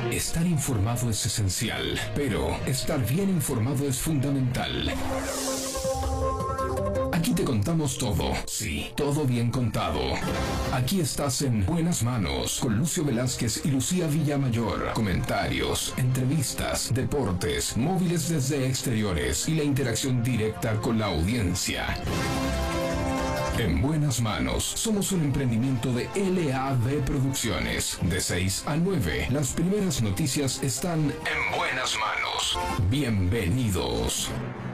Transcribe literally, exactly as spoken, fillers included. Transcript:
Estar informado es esencial, pero estar bien informado es fundamental. Aquí te contamos todo, sí, todo bien contado. Aquí estás en Buenas Manos con Lucio Velázquez y Lucía Villamayor. Comentarios, entrevistas, deportes, móviles desde exteriores y la interacción directa con la audiencia. En Buenas Manos, somos un emprendimiento de L A D Producciones. De seis a nueve, las primeras noticias están en Buenas Manos. Bienvenidos.